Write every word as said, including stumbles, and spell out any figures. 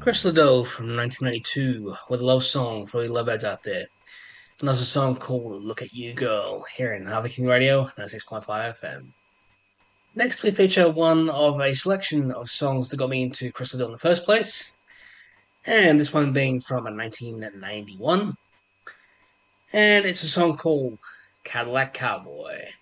Chris Liddell from nineteen ninety-two with a love song for the lovebirds out there. And there's a song called Look at You Girl here in Harvey King Radio, ninety-six point five F M. Next, we feature one of a selection of songs that got me into Chris Liddell in the first place, and this one being from nineteen ninety-one. And it's a song called Cadillac Cowboy.